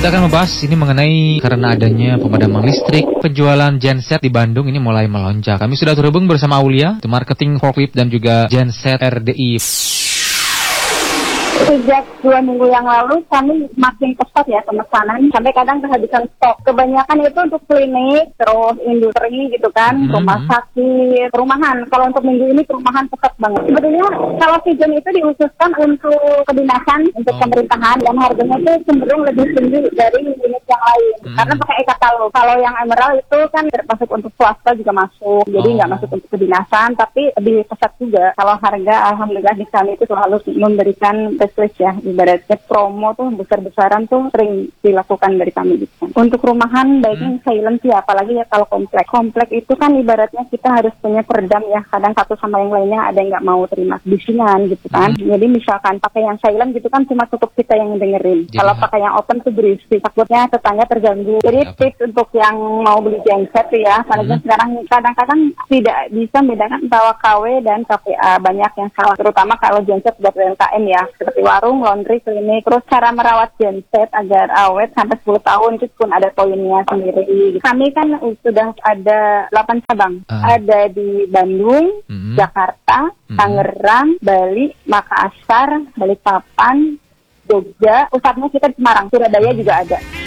Kita akan membahas ini mengenai karena adanya pemadaman listrik, penjualan genset di Bandung ini mulai melonjak. Kami sudah terhubung bersama Aulia, marketing forklift dan juga genset RDI. Sejak 2 minggu yang lalu kami makin pesat ya pemesanan, sampai kadang kehabisan stok. Kebanyakan itu untuk klinik, terus industri gitu kan, rumah sakit, perumahan. Kalau untuk minggu ini perumahan pesat banget. Sebetulnya kalau season itu diususkan untuk kedinasan, untuk pemerintahan, dan harganya itu cenderung lebih tinggi dari unit yang lain. Karena pakai e-katalog. Kalau yang Emerald itu kan masuk untuk swasta juga masuk, jadi nggak masuk untuk kedinasan, tapi lebih pesat juga. Kalau harga, alhamdulillah di kami itu selalu memberikan list ya, ibaratnya promo tuh besar-besaran tuh sering dilakukan dari kami gitu. Untuk rumahan baiknya silent ya, apalagi ya kalau komplek. Komplek itu kan ibaratnya kita harus punya peredam ya, kadang satu sama yang lainnya ada yang nggak mau terima bisingan gitu kan. Jadi misalkan pakai yang silent gitu kan cuma cukup kita yang dengerin. Kalau pakai yang open tuh berisik, takutnya tetangga terganggu. Jadi tips untuk yang mau beli genset tuh ya, apalagi sekarang kadang-kadang tidak bisa membedakan antara KW dan KPA, banyak yang salah, terutama kalau genset buat UMKM ya, seperti warung, laundry, klinik. Terus cara merawat genset agar awet sampai 10 tahun itu pun ada poinnya sendiri. Kami kan sudah ada 8 cabang. Ada di Bandung, Jakarta, Tangerang, Bali, Makassar, Balikpapan, Jogja. Pusatnya kita di Semarang, Surabaya juga ada.